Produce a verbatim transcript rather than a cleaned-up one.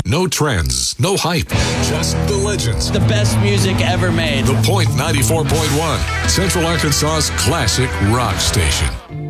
No trends, no hype, just the legends. The best music ever made. The Point ninety-four point one, Central Arkansas's classic rock station.